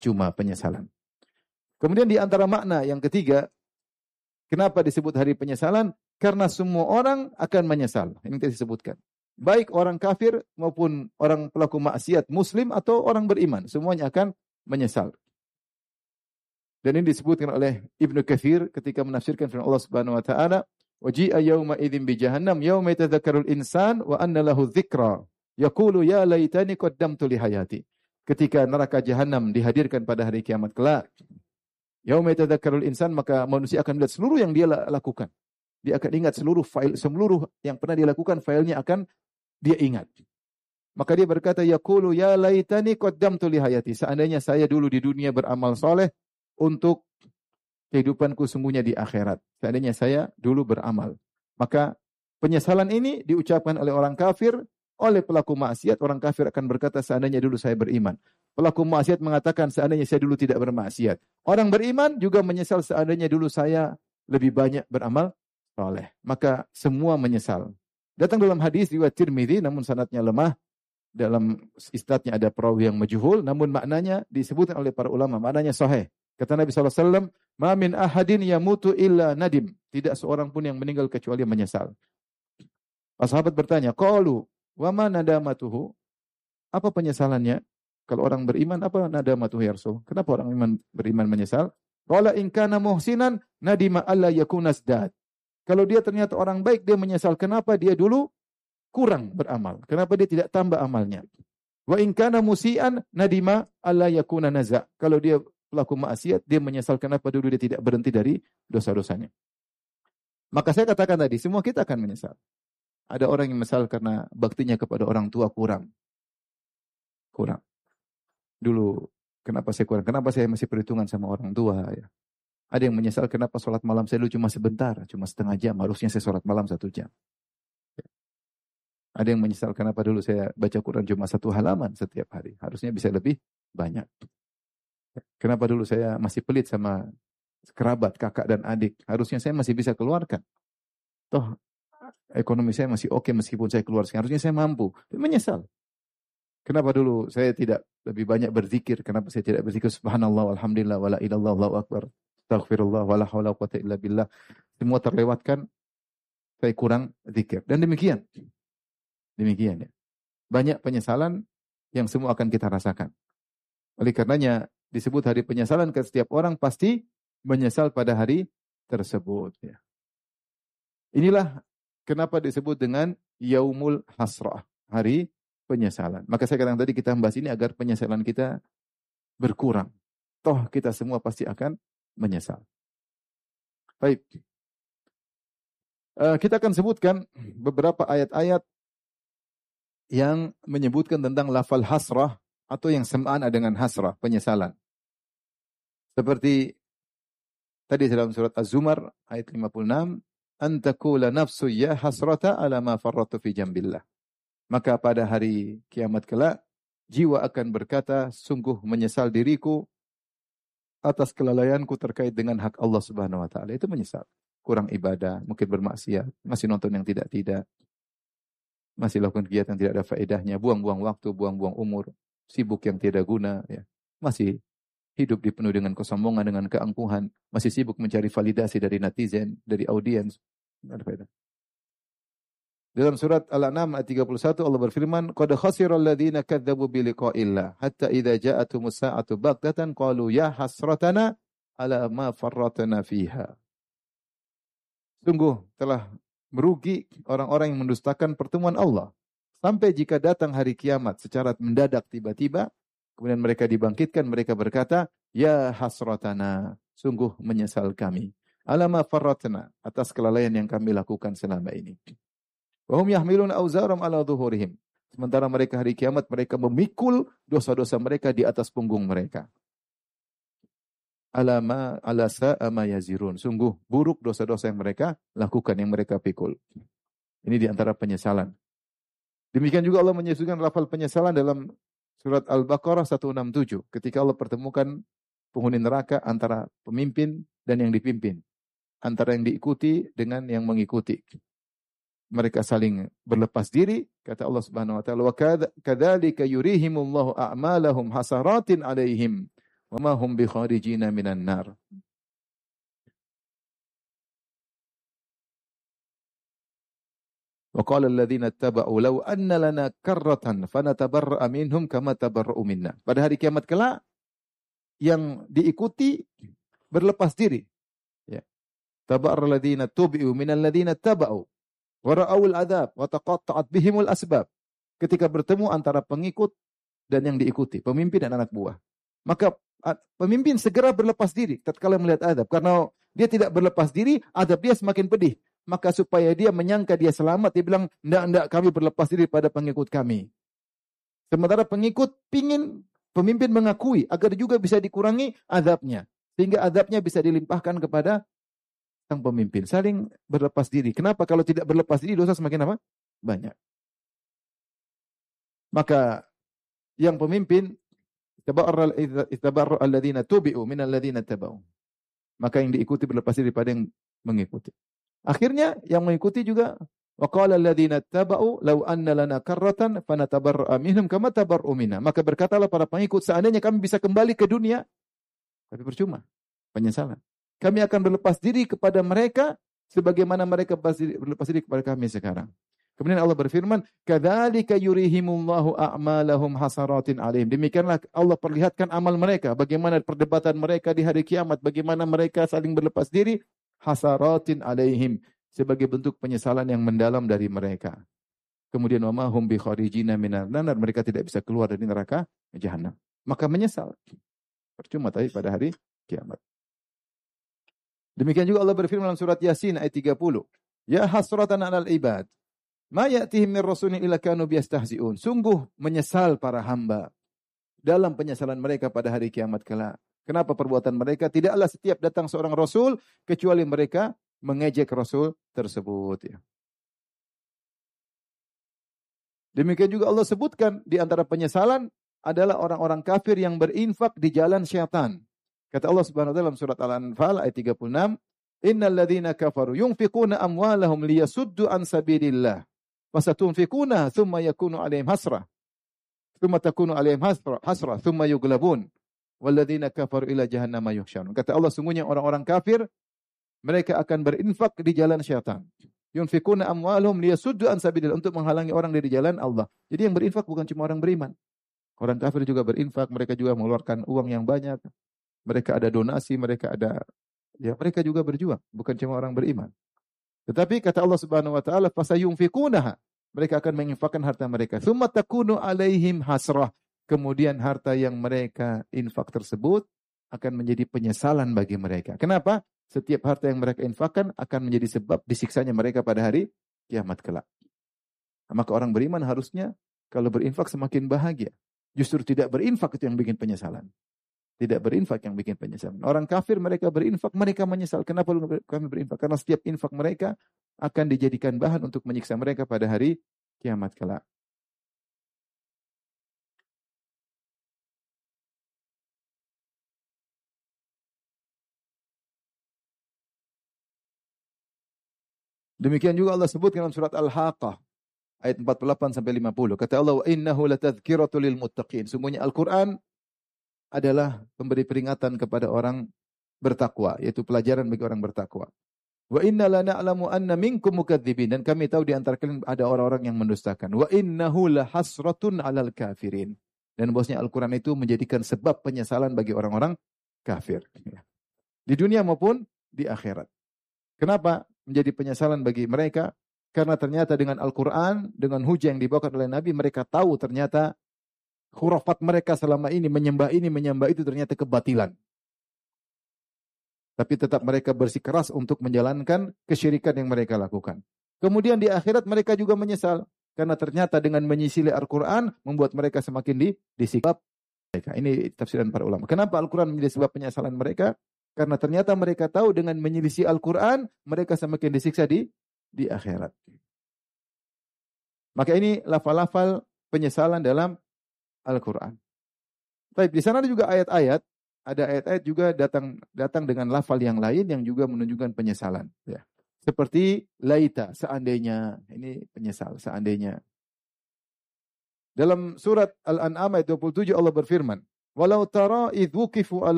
cuma penyesalan. Kemudian di antara makna yang ketiga, kenapa disebut hari penyesalan? Karena semua orang akan menyesal. Ini tadi disebutkan. Baik orang kafir maupun orang pelaku maksiat, muslim atau orang beriman, semuanya akan menyesal. Dan ini disebutkan oleh Ibnu Katsir ketika menafsirkan firman Allah Subhanahu wa taala, "Waji'a yauma idzin bi jahannam yauma yatadzakkarul insan wa anna lahu dzikra, yaqulu ya laitani qaddamtu li hayati." Ketika neraka jahanam dihadirkan pada hari kiamat kelak, yauma yatadzakkarul insan, maka manusia akan melihat seluruh yang dia lakukan. Dia akan ingat seluruh yang pernah dia lakukan, filenya akan dia ingat. Maka dia berkata, yaqulu ya laitani qaddamtu li hayati. Seandainya saya dulu di dunia beramal soleh untuk kehidupanku sungguhnya di akhirat. Seandainya saya dulu beramal. Maka penyesalan ini diucapkan oleh orang kafir, oleh pelaku maksiat. Orang kafir akan berkata, seandainya dulu saya beriman. Pelaku maksiat mengatakan, seandainya saya dulu tidak bermaksiat. Orang beriman juga menyesal, seandainya dulu saya lebih banyak beramal soleh. Maka semua menyesal. Datang dalam hadis riwayat Tirmidzi, namun sanadnya lemah. Dalam isnadnya ada perawi yang majhul, namun maknanya disebutkan oleh para ulama, maknanya sahih. Kata Nabi SAW, "Ma min ahadin yamutu illa nadim." Tidak seorang pun yang meninggal kecuali menyesal. Para sahabat bertanya, qalu, "Wa ma nadamatuhu?" Apa penyesalannya? Kalau orang beriman, apa nadamatuhu ya Rasul? Kenapa orang beriman menyesal? Qala in kana muhsinan nadima alla yakuna asdad. Kalau dia ternyata orang baik, dia menyesal kenapa dia dulu kurang beramal. Kenapa dia tidak tambah amalnya. Wa in kana musian nadima alla yakuna naza. Kalau dia pelaku maksiat, dia menyesal kenapa dulu dia tidak berhenti dari dosa-dosanya. Maka saya katakan tadi, semua kita akan menyesal. Ada orang yang menyesal karena baktinya kepada orang tua kurang. Dulu, kenapa saya kurang? Kenapa saya masih perhitungan sama orang tua? Ya. Ada yang menyesal kenapa sholat malam saya dulu cuma sebentar, cuma setengah jam. Harusnya saya sholat malam 1 jam. Ada yang menyesal kenapa dulu saya baca Quran cuma 1 halaman setiap hari. Harusnya bisa lebih banyak. Kenapa dulu saya masih pelit sama kerabat, kakak dan adik. Harusnya saya masih bisa keluarkan. Toh ekonomi saya masih oke meskipun saya keluar sekarang. Harusnya saya mampu. Menyesal. Kenapa dulu saya tidak lebih banyak berzikir? Kenapa saya tidak berzikir subhanallah walhamdulillah wala ilallah Allahu akbar. Astaghfirullah wala haula quwata illa billah. Semua terlewatkan. Saya kurang zikir. Dan demikian. Demikian ya. Banyak penyesalan yang semua akan kita rasakan. Oleh karenanya disebut hari penyesalan ke setiap orang pasti menyesal pada hari tersebut ya. Inilah kenapa disebut dengan Yaumul Hasrah, hari penyesalan. Maka saya katakan tadi kita membahas ini agar penyesalan kita berkurang. Toh kita semua pasti akan menyesal. Baik. Kita akan sebutkan beberapa ayat-ayat yang menyebutkan tentang lafal hasrah atau yang semakna dengan hasrah, penyesalan. Seperti tadi dalam surat Az-Zumar ayat 56, "Antakula nafsu ya hasrata ala ma farratu fi jambillah." Maka pada hari kiamat kelak jiwa akan berkata, sungguh menyesal diriku atas kelalaianku terkait dengan hak Allah Subhanahu wa taala. Itu menyesal. Kurang ibadah, mungkin bermaksiat, masih nonton yang tidak-tidak. Masih lakukan kegiatan tidak ada faedahnya, buang-buang waktu, buang-buang umur, sibuk yang tidak guna, ya. Masih hidup dipenuhi dengan kesombongan, dengan keangkuhan, masih sibuk mencari validasi dari netizen, dari audiens. Tidak ada faedah. Dalam surat Al-An'am ayat 31 Allah berfirman, "Qad khasira alladziina kadzdzabu bi liqa'illah, hatta idza ja'atumus sa'atu baghtatan qalu ya hasratana 'ala ma farratna fiha." Sungguh telah merugi orang-orang yang mendustakan pertemuan Allah. Sampai jika datang hari kiamat secara mendadak tiba-tiba, kemudian mereka dibangkitkan, mereka berkata, "Ya hasratana, sungguh menyesal kami. Alama farratna, atas kelalaian yang kami lakukan selama ini." Wa hum yahmiluna auzaram ala dhuhurihim. Sementara mereka hari kiamat, mereka memikul dosa-dosa mereka di atas punggung mereka. Ala sa'ama yazirun. Sungguh buruk dosa-dosa yang mereka lakukan, yang mereka pikul. Ini di antara penyesalan. Demikian juga Allah menyebutkan lafal penyesalan dalam surat Al-Baqarah 167. Ketika Allah pertemukan penghuni neraka antara pemimpin dan yang dipimpin. Antara yang diikuti dengan yang mengikuti. Mereka saling berlepas diri. Kata Allah Subhanahu wa ta'ala, "Wa kadzalika yurihimullahu a'malahum hasaratin 'alaihim. wa ma hum bi kharijina minan nar. Wa qala alladziina ittaba'u law anna lana karratan fanatabarra'a minhum kama tabarra'u minna. Pada hari kiamat kelak yang diikuti berlepas diri. Ya. Tabarra'al ladziina tubi'u minal ladziina ittaba'u wa ra'awul adzab wa taqatta'at bihimul asbab. Ketika bertemu antara pengikut dan yang diikuti, pemimpin dan anak buah. Maka pemimpin segera berlepas diri tatkala melihat azab, karena dia tidak berlepas diri, azab dia semakin pedih. Maka supaya dia menyangka dia selamat, dia bilang, enggak, kami berlepas diri pada pengikut kami. Sementara pengikut pingin pemimpin mengakui agar juga bisa dikurangi azabnya, sehingga azabnya bisa dilimpahkan kepada sang pemimpin. Saling berlepas diri. Kenapa? Kalau tidak berlepas diri, dosa semakin apa? Banyak. Maka yang pemimpin istabarra alladziina tubi'u minal ladziina tabau. Maka yang diikuti berlepas diri daripada yang mengikuti. Akhirnya yang mengikuti juga wa qala alladziina tabau law anna lana karratan fanatabarra'a minhum kama tabarra'u minna. Maka berkatalah para pengikut, seandainya kami bisa kembali ke dunia, tapi percuma, penyesalan. Kami akan berlepas diri kepada mereka sebagaimana mereka berlepas diri kepada kami sekarang. Kemudian Allah berfirman, kadzalika yurihimullahu a'malahum hasaratin 'alaihim. Demikianlah Allah perlihatkan amal mereka, bagaimana perdebatan mereka di hari kiamat, bagaimana mereka saling berlepas diri, hasaratin 'alaihim, sebagai bentuk penyesalan yang mendalam dari mereka. Kemudian wa ma hum bi kharijina minan nar, mereka tidak bisa keluar dari neraka jahanam. Maka menyesal. Percuma tadi pada hari kiamat. Demikian juga Allah berfirman dalam surat Yasin ayat 30. Ya hasratan 'alal ibad. Ma ya'tihim min rasulin illa kanu biyastahzi'un. Sungguh menyesal para hamba dalam penyesalan mereka pada hari kiamat kelak. Kenapa perbuatan mereka? Tidaklah setiap datang seorang rasul kecuali mereka mengejek rasul tersebut. Ya. Demikian juga Allah sebutkan di antara penyesalan adalah orang-orang kafir yang berinfak di jalan syaitan. Kata Allah Subhanahu wa taala dalam surat Al-Anfal ayat 36, "Innal ladzina kafaru yunfiquna amwalahum liyasuddu an sabilillah. Fasatunfikuna thumma yakunu 'alaihim hasrah. Thumma takunu 'alaihim hasrah thumma yughlabun. Walladzina kafaru ila jahannama yuhsyarun." Kata Allah, sungguhnya orang-orang kafir mereka akan berinfak di jalan syaitan. Yunfikuna amwalahum liyasuddu an sabilillah, untuk menghalangi orang dari jalan Allah. Jadi yang berinfak bukan cuma orang beriman. Orang kafir juga berinfak, mereka juga mengeluarkan uang yang banyak. Mereka ada donasi, mereka juga berjuang, bukan cuma orang beriman. Tetapi kata Allah Subhanahu wa taala, fasayunfikunaha, mereka akan menginfakkan harta mereka. Tsumma takunu alaihim hasrah, kemudian harta yang mereka infak tersebut akan menjadi penyesalan bagi mereka. Kenapa? Setiap harta yang mereka infakkan akan menjadi sebab disiksanya mereka pada hari kiamat kelak. Maka orang beriman harusnya kalau berinfak semakin bahagia. Justru tidak berinfak itu yang bikin penyesalan. Tidak berinfak yang bikin penyesalan. Orang kafir mereka berinfak, mereka menyesal. Kenapa kami berinfak? Karena setiap infak mereka akan dijadikan bahan untuk menyiksa mereka pada hari kiamat kelak. Demikian juga Allah sebutkan dalam surat Al-Haqqah ayat 48 sampai 50. Kata Allah, "Wa innahu latadhkiratul lil muttaqin." Sungguhnya Al-Qur'an adalah pemberi peringatan kepada orang bertakwa, yaitu pelajaran bagi orang bertakwa. Wa inna la na'lamu anna minkum mukadzibin, dan kami tahu di antara kalian ada orang-orang yang mendustakan. Wa innahu la hasratun 'alal kafirin. Dan bosnya Al-Qur'an itu menjadikan sebab penyesalan bagi orang-orang kafir. Di dunia maupun di akhirat. Kenapa menjadi penyesalan bagi mereka? Karena ternyata dengan Al-Qur'an, dengan hujah yang dibawakan oleh Nabi, mereka tahu ternyata khurafat mereka selama ini, menyembah itu ternyata kebatilan. Tapi tetap mereka bersikeras untuk menjalankan kesyirikan yang mereka lakukan. Kemudian di akhirat mereka juga menyesal. Karena ternyata dengan menyisili Al-Quran, membuat mereka semakin disikap mereka. Ini tafsiran para ulama. Kenapa Al-Quran menjadi sebab penyesalan mereka? Karena ternyata mereka tahu dengan menyelisih Al-Quran, mereka semakin disiksa di akhirat. Maka ini lafal-lafal penyesalan dalam Al-Quran. Baik, di sana ada juga ayat-ayat. Ada ayat-ayat juga datang dengan lafal yang lain yang juga menunjukkan penyesalan. Ya. Seperti laita, seandainya. Ini penyesal, seandainya. Dalam surat Al-An'am ayat 27 Allah berfirman, Walau tara idh wuqifu